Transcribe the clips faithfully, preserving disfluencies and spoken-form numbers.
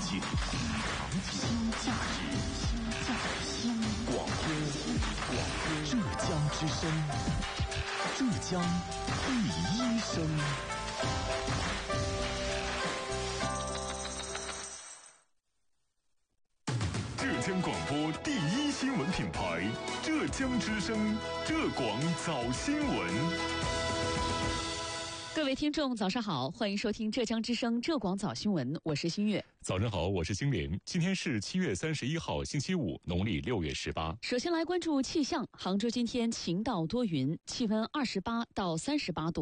新新价值新价值新广播广播浙江之声，浙江第一声。浙江广播第一新闻品牌，浙江之声浙广早新闻。 各位听众早上好，欢迎收听浙江之声浙广早新闻，我是新月。 早上好，我是金莲。今天是七月三十一号星期五，农历六月十八。 首先来关注气象，杭州今天晴到多云，气温二十八到三十八度。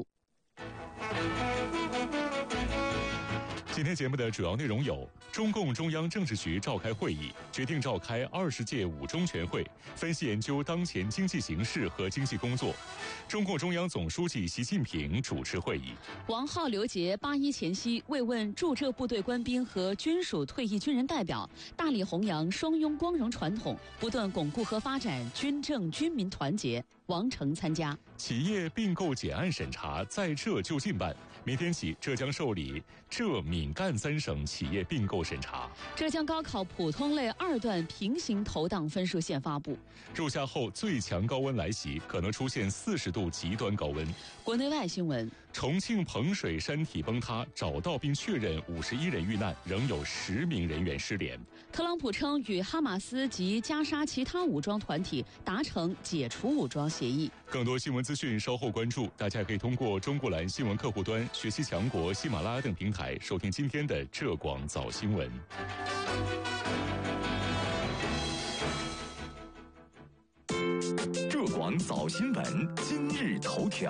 今天节目的主要内容有：中共中央政治局召开会议，决定召开二十届五中全会，分析研究当前经济形势和经济工作。中共中央总书记习近平主持会议。 王浩、刘杰八一前夕慰问驻浙部队官兵和军属退役军人代表，大力弘扬双拥光荣传统，不断巩固和发展军政军民团结。王成参加。 企业并购减案审查在浙就近办，明天起浙江受理浙闽赣三省企业并购审查。 浙江高考普通类二段平行投档分数线发布。 入夏后最强高温来袭，可能出现四十度极端高温。 国内外新闻： 重庆彭水山体崩塌，找到并确认五十一人遇难，仍有十名人员失联。 特朗普称与哈马斯及加沙其他武装团体达成解除武装协议。 更多新闻资讯稍后关注，大家可以通过中国蓝新闻客户端、学习强国、喜马拉雅等平台收听今天的浙广早新闻。 浙广早新闻今日头条。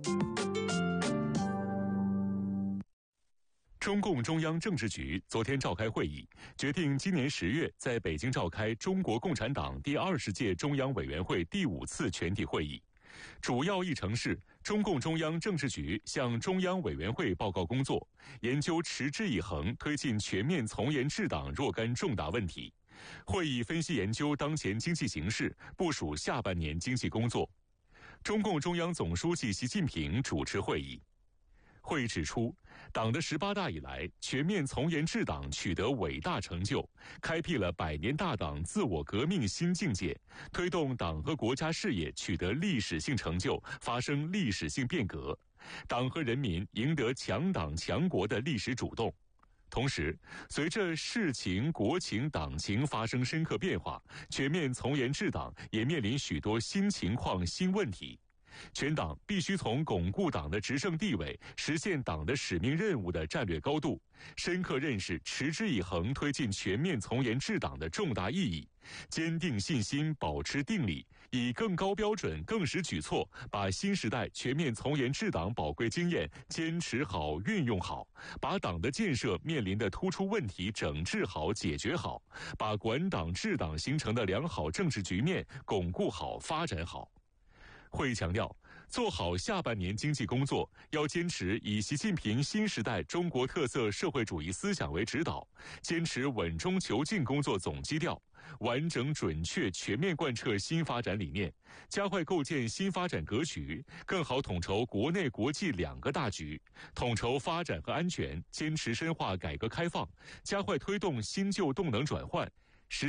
中共中央政治局昨天召开会议，决定今年十月在北京召开中国共产党第二十届中央委员会第五次全体会议。主要议程是中共中央政治局向中央委员会报告工作，研究持之以恒推进全面从严治党若干重大问题。会议分析研究当前经济形势，部署下半年经济工作。中共中央总书记习近平主持会议。会议指出，党的十八大以来，全面从严治党取得伟大成就，开辟了百年大党自我革命新境界，推动党和国家事业取得历史性成就，发生历史性变革，党和人民赢得强党强国的历史主动。同时，随着世情、国情、党情发生深刻变化，全面从严治党也面临许多新情况、新问题。全党必须从巩固党的执政地位、实现党的使命任务的战略高度，深刻认识持之以恒推进全面从严治党的重大意义，坚定信心，保持定力，以更高标准、更实举措，把新时代全面从严治党宝贵经验坚持好、运用好，把党的建设面临的突出问题整治好、解决好，把管党治党形成的良好政治局面巩固好、发展好。会议强调，做好下半年经济工作，要坚持以习近平新时代中国特色社会主义思想为指导，坚持稳中求进工作总基调，完整准确全面贯彻新发展理念，加快构建新发展格局，更好统筹国内国际两个大局，统筹发展和安全，坚持深化改革开放，加快推动新旧动能转换，